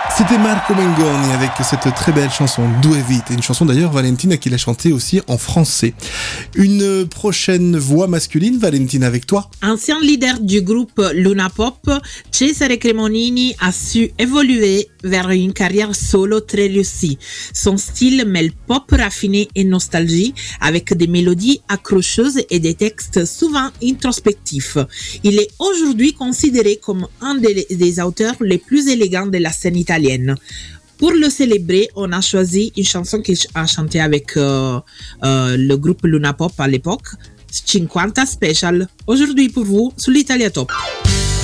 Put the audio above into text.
C'était Marco Mengoni avec cette très belle chanson Due Vite, une chanson d'ailleurs Valentina qui l'a chantée aussi en français. Une prochaine voix masculine, Valentina, avec toi. Ancien leader du groupe Luna Pop, Cesare Cremonini a su évoluer vers une carrière solo très réussie. Son style mêle pop raffiné et nostalgie avec des mélodies accrocheuses et des textes souvent introspectifs. Il est aujourd'hui considéré comme un des auteurs les plus élégants de la scène italienne. Pour le célébrer, on a choisi une chanson qu'il a chantée avec le groupe Luna Pop à l'époque, 50 Special, aujourd'hui pour vous sur l'Italia Top.